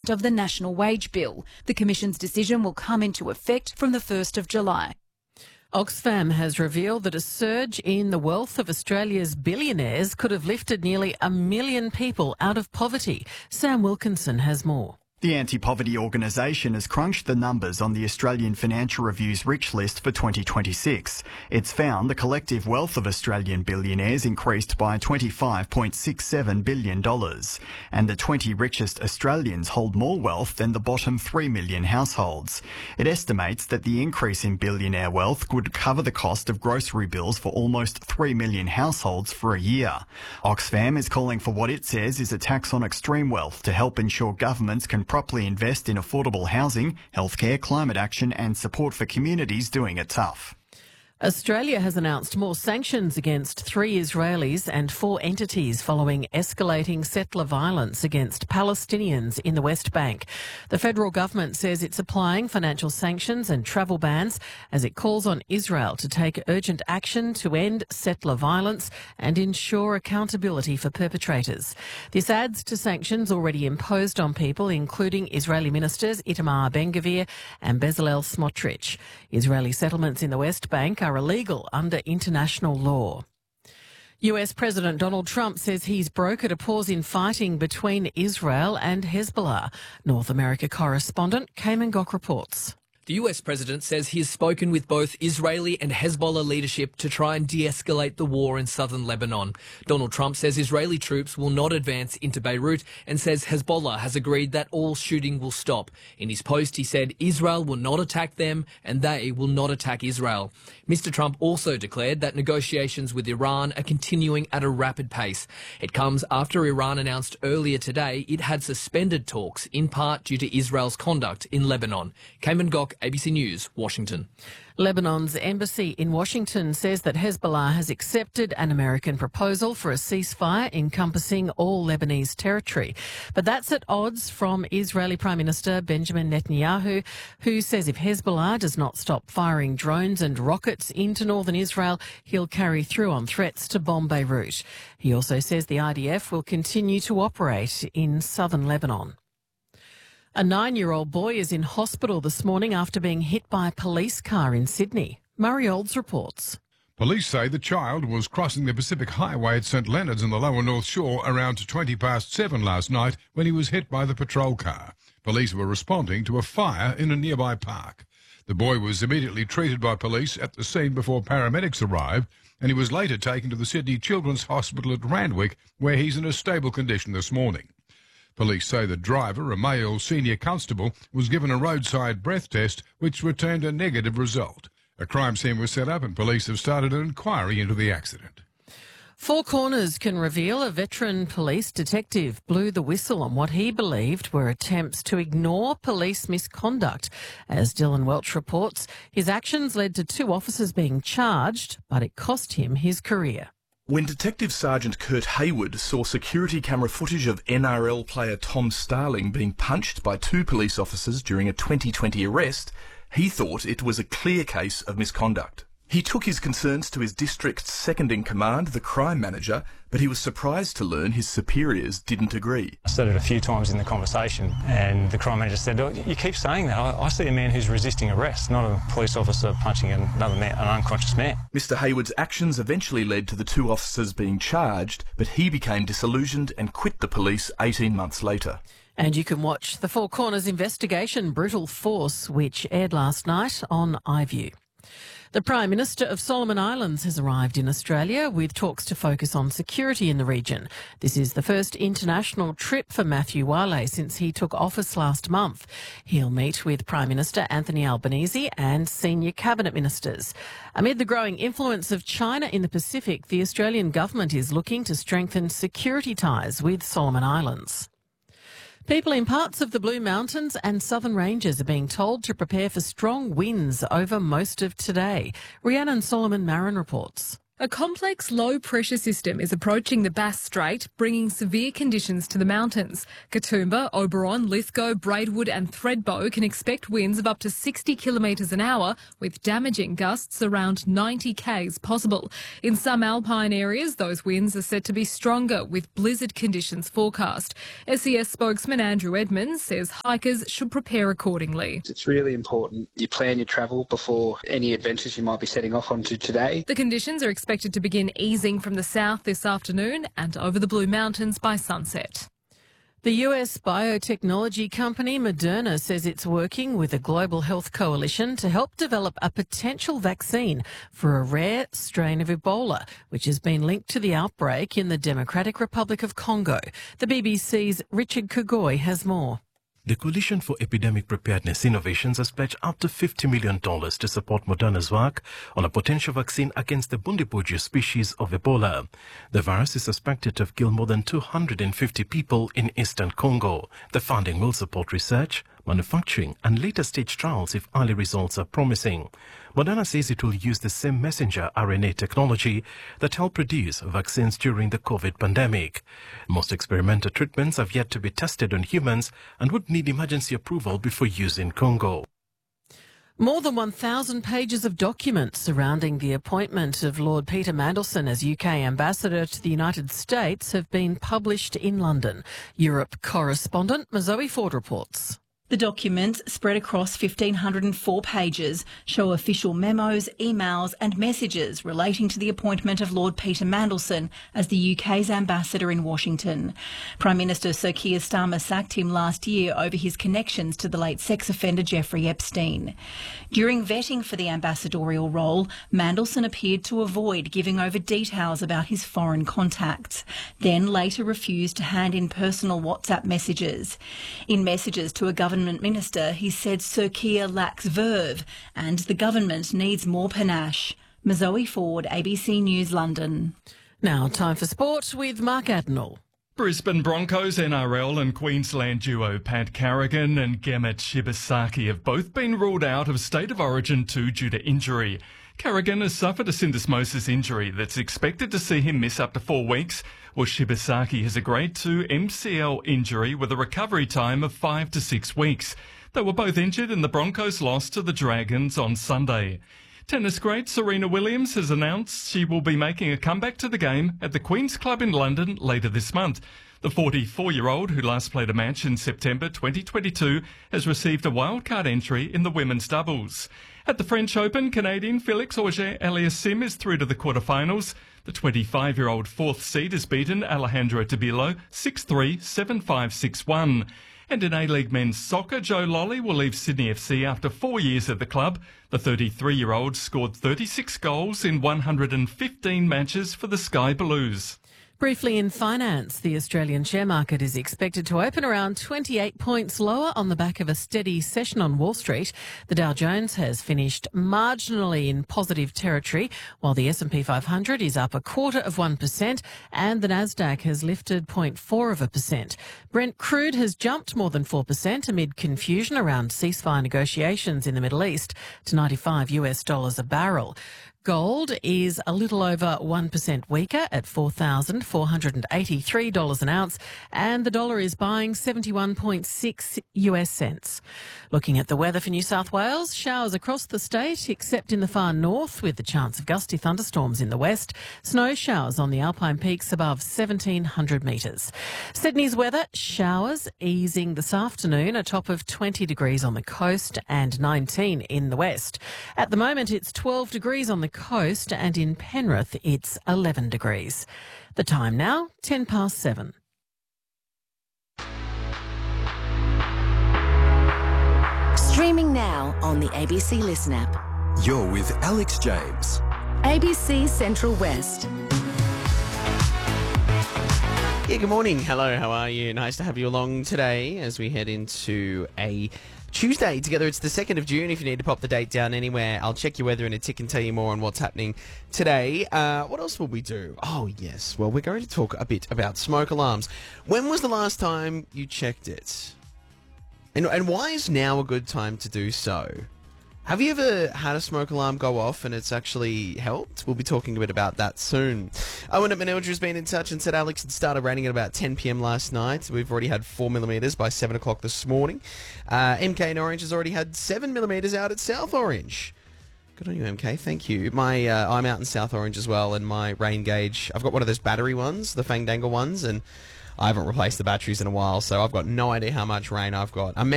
draft of the National Wage Bill. The Commission's decision will come into effect from the 1st of July. Oxfam has revealed that a surge in the wealth of Australia's billionaires could have lifted nearly 1 million people out of poverty. Sam Wilkinson has more. The anti-poverty organisation has crunched the numbers on the Australian Financial Review's Rich List for 2026. It's found the collective wealth of Australian billionaires increased by $25.67 billion, and the 20 richest Australians hold more wealth than the bottom 3 million households. It estimates that the increase in billionaire wealth would cover the cost of grocery bills for almost 3 million households for a year. Oxfam is calling for what it says is a tax on extreme wealth to help ensure governments can properly invest in affordable housing, healthcare, climate action and support for communities doing it tough. Australia has announced more sanctions against 3 Israelis and 4 entities following escalating settler violence against Palestinians in the West Bank. The federal government says it's applying financial sanctions and travel bans as it calls on Israel to take urgent action to end settler violence and ensure accountability for perpetrators. This adds to sanctions already imposed on people, including Israeli ministers Itamar Ben-Gvir and Bezalel Smotrich. Israeli settlements in the West Bank are illegal under international law. US President Donald Trump says he's brokered a pause in fighting between Israel and Hezbollah. North America correspondent Cayman Gok reports. The US president says he has spoken with both Israeli and Hezbollah leadership to try and de-escalate the war in southern Lebanon. Donald Trump says Israeli troops will not advance into Beirut and says Hezbollah has agreed that all shooting will stop. In his post, he said Israel will not attack them and they will not attack Israel. Mr. Trump also declared that negotiations with Iran are continuing at a rapid pace. It comes after Iran announced earlier today it had suspended talks, in part due to Israel's conduct in Lebanon. Cayman Gok, ABC News, Washington. Lebanon's embassy in Washington says that Hezbollah has accepted an American proposal for a ceasefire encompassing all Lebanese territory. But that's at odds from Israeli Prime Minister Benjamin Netanyahu, who says if Hezbollah does not stop firing drones and rockets into northern Israel, he'll carry through on threats to bomb Beirut. He also says the IDF will continue to operate in southern Lebanon. A 9-year-old boy is in hospital this morning after being hit by a police car in Sydney. Murray Olds reports. Police say the child was crossing the Pacific Highway at St Leonard's in the lower North Shore around 7:20 last night when he was hit by the patrol car. Police were responding to a fire in a nearby park. The boy was immediately treated by police at the scene before paramedics arrived, and he was later taken to the Sydney Children's Hospital at Randwick, where he's in a stable condition this morning. Police say the driver, a male senior constable, was given a roadside breath test which returned a negative result. A crime scene was set up and police have started an inquiry into the accident. Four Corners can reveal a veteran police detective blew the whistle on what he believed were attempts to ignore police misconduct. As Dylan Welch reports, his actions led to 2 officers being charged, but it cost him his career. When Detective Sergeant Kurt Hayward saw security camera footage of NRL player Tom Starling being punched by 2 police officers during a 2020 arrest, he thought it was a clear case of misconduct. He took his concerns to his district's second-in-command, the crime manager, but he was surprised to learn his superiors didn't agree. I said it a few times in the conversation, and the crime manager said, "Oh, you keep saying that. I see a man who's resisting arrest, not a police officer punching another man, an unconscious man." Mr Hayward's actions eventually led to the 2 officers being charged, but he became disillusioned and quit the police 18 months later. And you can watch the Four Corners investigation, Brutal Force, which aired last night on iView. The Prime Minister of Solomon Islands has arrived in Australia with talks to focus on security in the region. This is the first international trip for Matthew Wale since he took office last month. He'll meet with Prime Minister Anthony Albanese and senior cabinet ministers. Amid the growing influence of China in the Pacific, the Australian government is looking to strengthen security ties with Solomon Islands. People in parts of the Blue Mountains and Southern Ranges are being told to prepare for strong winds over most of today. Rhiannon Solomon Marin reports. A complex low-pressure system is approaching the Bass Strait, bringing severe conditions to the mountains. Katoomba, Oberon, Lithgow, Braidwood and Thredbo can expect winds of up to 60 kilometres an hour, with damaging gusts around 90 k's possible. In some alpine areas, those winds are set to be stronger, with blizzard conditions forecast. SES spokesman Andrew Edmonds says hikers should prepare accordingly. It's really important you plan your travel before any adventures you might be setting off onto today. The conditions are expected to begin easing from the south this afternoon and over the Blue Mountains by sunset. The US biotechnology company Moderna says it's working with a global health coalition to help develop a potential vaccine for a rare strain of Ebola, which has been linked to the outbreak in the Democratic Republic of Congo. The BBC's Richard Kugoi has more. The Coalition for Epidemic Preparedness Innovations has pledged up to $50 million to support Moderna's work on a potential vaccine against the Bundibugyo species of Ebola. The virus is suspected to have killed more than 250 people in eastern Congo. The funding will support research, manufacturing and later stage trials if early results are promising. Moderna says it will use the same messenger RNA technology that helped produce vaccines during the COVID pandemic. Most experimental treatments have yet to be tested on humans and would need emergency approval before use in Congo. More than 1,000 pages of documents surrounding the appointment of Lord Peter Mandelson as UK ambassador to the United States have been published in London. Europe correspondent Mazoe Ford reports. The documents, spread across 1,504 pages, show official memos, emails and messages relating to the appointment of Lord Peter Mandelson as the UK's ambassador in Washington. Prime Minister Sir Keir Starmer sacked him last year over his connections to the late sex offender Jeffrey Epstein. During vetting for the ambassadorial role, Mandelson appeared to avoid giving over details about his foreign contacts, then later refused to hand in personal WhatsApp messages. In messages to a government minister, he said Sir Keir lacks verve and the government needs more panache. Mazoe Ford, ABC News, London. Now time for sport with Mark Adenall. Brisbane Broncos NRL and Queensland duo Pat Carrigan and Gemmet Shibasaki have both been ruled out of State of Origin 2 due to injury. Carrigan has suffered a syndesmosis injury that's expected to see him miss up to 4 weeks, while Shibasaki has a grade 2 MCL injury with a recovery time of 5 to 6 weeks. They were both injured in the Broncos' loss to the Dragons on Sunday. Tennis great Serena Williams has announced she will be making a comeback to the game at the Queen's Club in London later this month. The 44-year-old, who last played a match in September 2022, has received a wildcard entry in the women's doubles. At the French Open, Canadian Felix Auger-Aliassime is through to the quarterfinals. The 25-year-old fourth seed has beaten Alejandro Tabilo 6-3, 7-5, 6-1. And in A-League men's soccer, Joe Lolly will leave Sydney FC after 4 years at the club. The 33-year-old scored 36 goals in 115 matches for the Sky Blues. Briefly in finance, the Australian share market is expected to open around 28 points lower on the back of a steady session on Wall Street. The Dow Jones has finished marginally in positive territory, while the S&P 500 is up 0.25% and the Nasdaq has lifted 0.4%. Brent crude has jumped more than 4% amid confusion around ceasefire negotiations in the Middle East to $95 a barrel. Gold is a little over 1% weaker at $4,483 an ounce, and the dollar is buying 71.6 US cents. Looking at the weather for New South Wales, showers across the state except in the far north with the chance of gusty thunderstorms in the west. Snow showers on the Alpine peaks above 1,700 metres. Sydney's weather, showers easing this afternoon, a top of 20 degrees on the coast and 19 in the west. At the moment it's 12 degrees on the coast and in Penrith it's 11 degrees. The time now, 7:10. Streaming now on the ABC Listen app. You're with Alex James. ABC Central West. Yeah, good morning. Hello, how are you? Nice to have you along today as we head into a Tuesday together. It's the 2nd of June. If you need to pop the date down anywhere, I'll check your weather in a tick and tell you more on what's happening today. What else will we do? Oh, yes. Well, we're going to talk a bit about smoke alarms. When was the last time you checked it? And why is now a good time to do so? Have you ever had a smoke alarm go off and it's actually helped? We'll be talking a bit about that soon. Owen at Manildra has been in touch and said Alex had started raining at about 10 p.m. last night. We've already had 4 millimetres by 7 o'clock this morning. MK in Orange has already had 7 millimetres out at South Orange. Good on you, MK. Thank you. I'm out in South Orange as well, and my rain gauge, I've got one of those battery ones, the Fandangle ones, and I haven't replaced the batteries in a while, so I've got no idea how much rain I've got.